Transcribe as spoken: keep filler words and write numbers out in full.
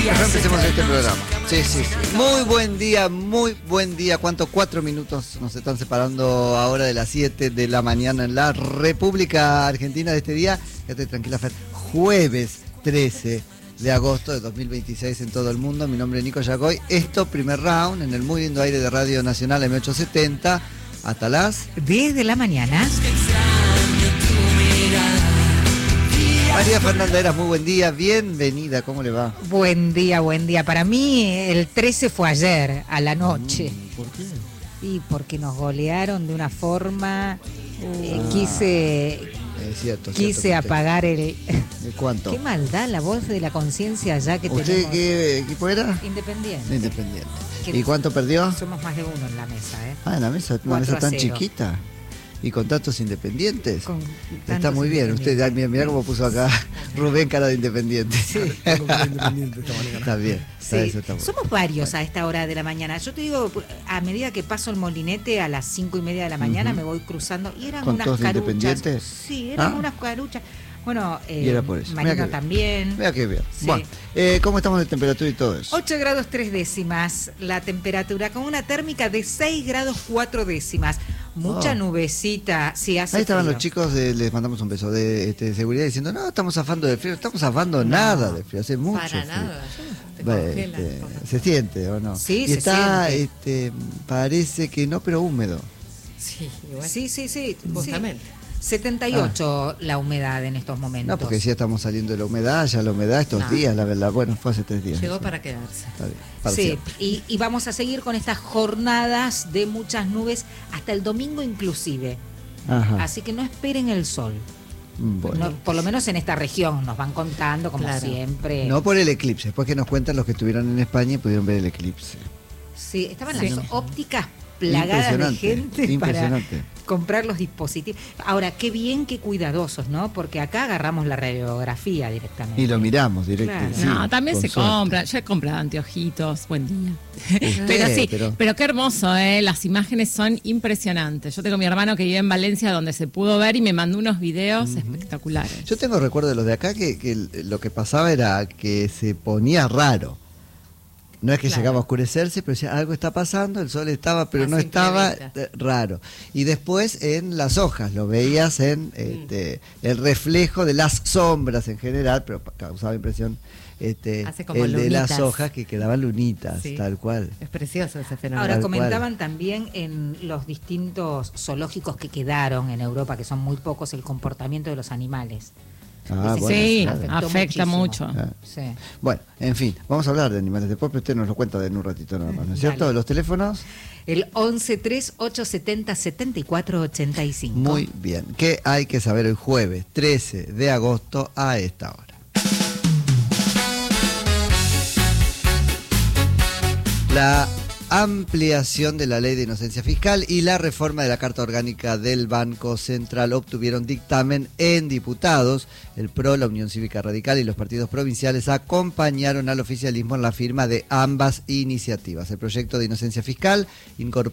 Mejor empecemos este programa. Sí, sí, sí. Muy buen día, muy buen día. ¿Cuántos? Cuatro minutos nos están separando ahora de las siete de la mañana en la República Argentina de este día. Quédate tranquila, Fer. Jueves trece de agosto de dos mil veintiséis en todo el mundo. Mi nombre es Nico Yacoy. Esto, primer round, en el muy lindo aire de Radio Nacional M ochocientos setenta. Hasta las diez de la mañana. María Fernanda Eras, muy buen día, bienvenida, ¿cómo le va? Buen día, buen día. Para mí el trece fue ayer, a la noche. ¿Por qué? Y porque nos golearon de una forma, uh, eh, quise, es cierto, quise cierto, apagar el... ¿Cuánto? Qué maldad la voz de la conciencia allá que ¿Usted tenemos. qué equipo era? Independiente. Independiente. Que ¿Y cuánto perdió? Somos más de uno en la mesa, ¿eh? Ah, en la mesa, una mesa tan chiquita. Y con tantos independientes. Con Está tantos muy bien. Usted, mira, mira cómo puso acá Rubén cara de independiente. Sí. Está bien. Sí. Eso está bueno. Somos varios bueno. A esta hora de la mañana. Yo te digo, a medida que paso el molinete a las cinco y media de la mañana, uh-huh. me voy cruzando. Y eran ¿Con unas todos caruchas. Independientes? Sí, eran ¿Ah? unas caruchas. Bueno, eh, y era por eso. Marino también. Mira que bien. Sí. Bueno, eh, ¿cómo estamos de temperatura y todo eso? ocho grados tres décimas la temperatura, con una térmica de seis grados cuatro décimas. Mucha oh. nubecita, sí, hace Ahí estaban frío. Los chicos, de, les mandamos un beso de, este, de seguridad diciendo, no, estamos zafando de frío, estamos zafando no, nada de frío, hace mucho para frío. nada. Te congela, este, se siente, ¿o no? Sí, y se está, siente. Este, parece que no, pero húmedo. Sí, igual. sí, sí, sí, justamente. Sí. setenta y ocho ah. la humedad en estos momentos. No, porque ya estamos saliendo de la humedad, ya la humedad estos no. días, la verdad, bueno, fue hace tres días. Llegó eso. para quedarse. Está bien, para sí, y, y vamos a seguir con estas jornadas de muchas nubes hasta el domingo inclusive. Ajá. Así que no esperen el sol. Bueno. No, por lo menos en esta región nos van contando como claro. siempre. No por el eclipse, después que nos cuentan los que estuvieron en España y pudieron ver el eclipse. Sí, estaban sí. las ópticas plagadas de gente para comprar los dispositivos. Ahora, qué bien, qué cuidadosos, ¿no? Porque acá agarramos la radiografía directamente. Y lo miramos directamente. Claro. Sí, no, también se suerte. compra. Yo he comprado anteojitos, buen día. Usted, pero sí, pero... pero qué hermoso, ¿eh? Las imágenes son impresionantes. Yo tengo a mi hermano que vive en Valencia donde se pudo ver y me mandó unos videos uh-huh. espectaculares. Yo tengo recuerdo de los de acá que, que lo que pasaba era que se ponía raro. No es que claro. llegaba a oscurecerse, pero decía, algo está pasando, el sol estaba, pero Así no estaba eh, raro. Y después en las hojas, lo veías en este, el reflejo de las sombras en general, pero causaba impresión este, el lunitas. De las hojas que quedaban lunitas, sí. tal cual. Es precioso ese fenómeno. Ahora, tal comentaban cual. También en los distintos zoológicos que quedaron en Europa, que son muy pocos, el comportamiento de los animales. Ah, bueno, sí, claro. afecta mucho. Ah. Sí. Bueno, en fin, vamos a hablar de animales después, pero usted nos lo cuenta en un ratito nada más, ¿no es cierto? ¿Los teléfonos? El once tres ocho setenta setenta y cuatro ochenta y cinco. Muy bien. ¿Qué hay que saber el jueves trece de agosto a esta hora? La ampliación de la ley de inocencia fiscal y la reforma de la Carta Orgánica del Banco Central obtuvieron dictamen en diputados. El P R O, la Unión Cívica Radical y los partidos provinciales acompañaron al oficialismo en la firma de ambas iniciativas. El proyecto de inocencia fiscal incorpora